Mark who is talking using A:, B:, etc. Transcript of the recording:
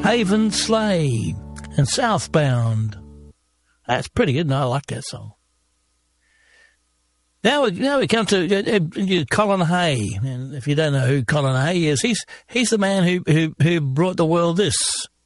A: Haven Sleigh and Southbound. That's pretty good, and I like that song. Now we come to Colin Hay, and if you don't know who Colin Hay is, he's the man who brought the world this.